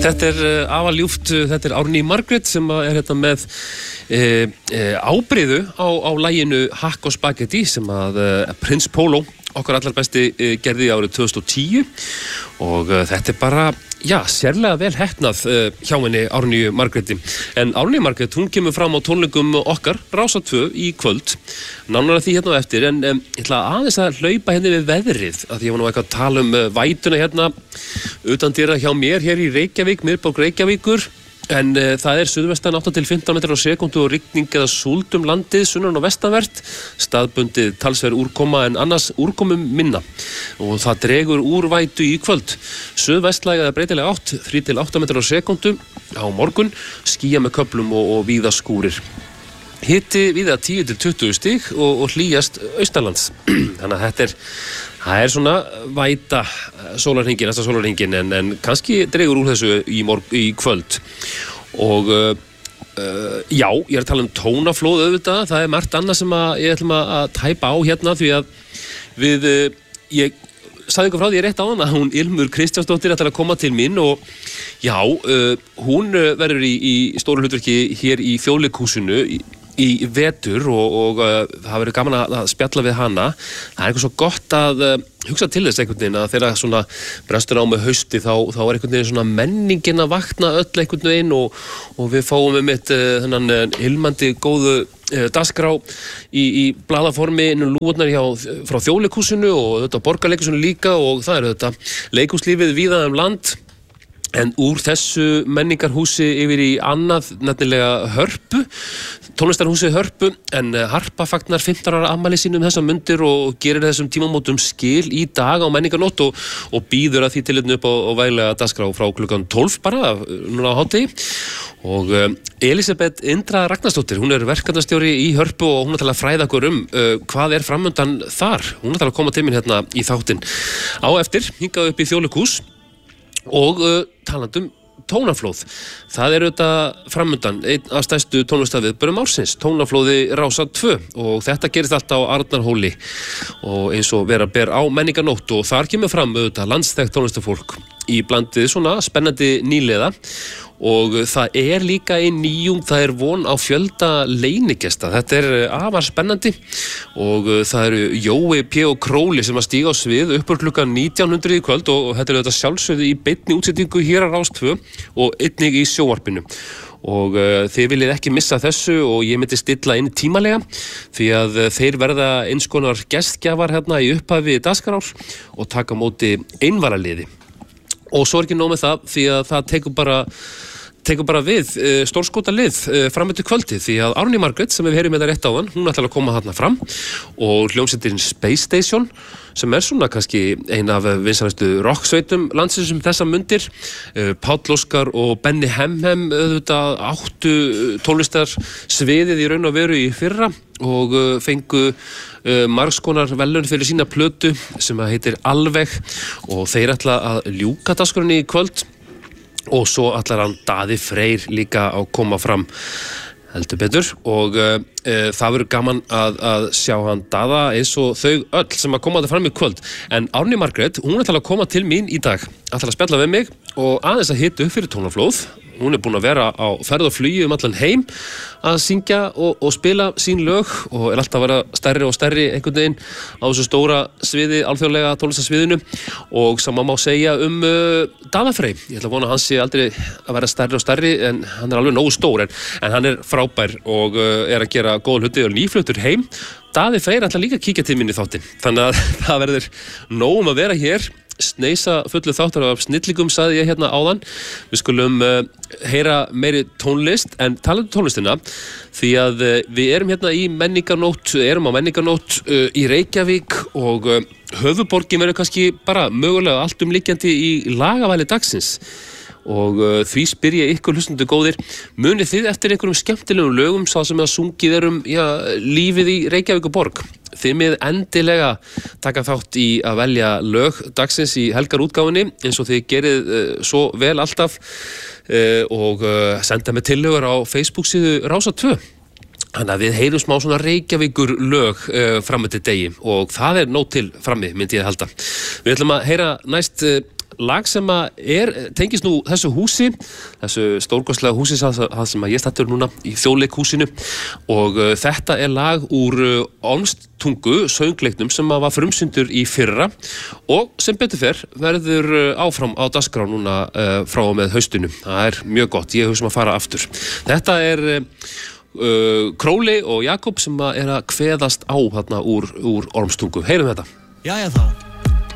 Þetta afar ljúft, þetta Árný Margrét sem hérna með ábreiðu á laginu Hakk og Spagetti sem Prins Polo, okkar allar besti, gerði árið 2010 og þetta bara, sérlega vel heppnað hjá henni Árný Margréti. En Árný Margrét, hún kemur fram á tónleikum okkar, Rás 2 í kvöld, nánar að því hérna á eftir, en ég ætla aðeins að hlaupa henni við veðrið, að ég var nú eitthvað að tala vætuna hérna utan dyra hjá mér hér í Reykjavík, miðborg Reykjavíkur, en það suðvestan 8 til 15 metrar á sekúndu og rigning eða súld landið sunnan og vestanvert, staðbundið talsverð úrkoma en annars úrkomum minna og það dregur úr vætu í kvöld. Suðvestlæg eða breytileg átt 3 til 8 metrar á sekúndu á morgun, skýja með köflum og víða skúrir. Hiti víða 10 til 20 stig og hlýjast austanlands. Þannig að það er svona væta sólarhringin, næsta sólarhringin, en kannski dregur úr þessu í kvöld. Og ég að tala tónaflóð auðvitað, það margt annað sem ég ætlum að tæpa á hérna því að ég sagði ykkur frá því rétt áðan að hún Ilmur Kristjánsdóttir ætlar að koma til mín og hún verður í stóru hlutverki hér í Þjóðleikhúsinu í vetur og það verður gaman að spjalla við hana. Það eitthvað svo gott að hugsa til þess einhvern veginn að þegar svona brestur á með hausti þá einhvern veginn svona menningin að vakna öll einhvern veginn og við fáum þennan ilmandi góðu dagskrá í blaðaformi innan lúðurnar frá Þjóðleikhúsinu og þetta Borgarleikhúsinu líka og það þetta leikhúslífið víða land. En úr þessu menningarhúsi yfir í annað, nefnilega Hörpu, tónlistarhúsi Hörpu, en Harpa fagnar 15 ára afmæli sínu þessar mundir og gerir þessum tímamótum skil í dag á menningarnótt og býður að því tilefni upp á veglega dagskrá frá klukkan 12 bara, núna á hádegi. Og Elisabeth Indra Ragnarsdóttir, hún verkefnastjóri í Hörpu og hún ætlar að fræða okkur hvað framundan þar. Hún ætlar að koma til mín hérna í þáttinn. Á eftir, hingað upp í Þjóðleikhús, og talandum tónaflóð. Það auðvitað framundan einn af stærstu tónlistarviðburðum ársins, tónaflóði Rásar 2 og þetta gerist alltaf á Arnarhóli og eins og vera ber á menningarnótt og þar kemur fram auðvitað landsþekkt tónlistarfólk í blandið svona spennandi nýliða og það líka í nýjung, það von á fjölda leinigesta. Þetta afar spennandi og það Jói P. og Króli sem að stíga á svið upp úr klukkan 1900 í kvöld og þetta auðvitað sjálfsögðu í beinni útsetningu hér á Rás 2 og einnig í sjónvarpinu. Og þið viljið ekki missa þessu og ég myndi stilla inn tímalega því að þeir verða eins konar gestgjafar hérna í upphafi dagskrár og taka á móti einvaraliði. Og svo ekki nóg með það því að það tekur bara við stórskotalið fram eftir kvöldi því að Árný Margrét sem við heyrum þetta rétt áðan, hún ætlar að koma þarna fram og hljómsveitin Space Station sem svona kannski ein af vinsælustu rocksveitum landsins þessa mundir. Páll Óskar og Benny Hemhem auðvitað áttu tónlistarsviðið í raun og veru í fyrra og fengu margskonar verðlaun fyrir sína plötu sem heitir Alveg og þeir ætla að ljúka dagskránni í kvöld og svo ætlar hann Daði Freyr líka að koma fram heldur betur og það verður gaman að sjá hann Daða eins og þau öll sem að koma þetta fram í kvöld. En Árný Margrét, hún ætlar að koma til mín í dag, ætlar að spjalla við mig og aðeins að hita upp fyrir tónaflóð. Hún búin að vera á ferð og flugi allan heim að syngja og spila sín lög og alltaf að vera stærri og stærri einhvern veginn á þessu stóra sviði, alþjóðlega tónlistarsviðinu og sama má segja Daða Frey. Ég ætla að vona að hann sé aldrei að vera stærri og stærri en hann alveg nógu stór en hann frábær og að gera góð hluti og nýfluttur heim. Daði Freyr ætla líka að kíkja til mín í þáttinn þannig að það verður nóg að vera hér. Sneisa fullu þáttar af snillingum sagði ég hérna áðan. Við skulum heyra meiri tónlist en talandi tónlistina því að við hérna í menningarnótt á menningarnótt í Reykjavík og höfuborgin verður kannski bara mögulega alltumlíkjandi í lagavæli dagsins og því spyr ég ykkur hlustendur góðir, munið þið eftir einhverjum skemmtilegum lögum sá sem að sungið lífið í Reykjavíkurborg? Þið með endilega taka þátt í að velja lög dagsins í helgarútgáfunni eins og þið gerið svo vel alltaf og senda mig tillögur á Facebook síðu Rásar 2. Þannig að við heyrum smá svona Reykjavíkur lög fram eftir degi og það nóg til frammi myndi ég halda. Við ætlum að heyra næst lag sem tengist nú þessu húsi, þessu stórkostlega húsi það sem ég stattur núna í Þjóðleikhúsinu og þetta lag úr Ormstungu söngleiknum sem var frumsýndur í fyrra og sem betur fer verður áfram á dagskrá núna frá og með haustinu. Það mjög gott, ég hugsa að fara aftur. Þetta Króli og Jakob sem að kveðast á þarna úr Ormstungu. Heyrum þetta. Jæja þá.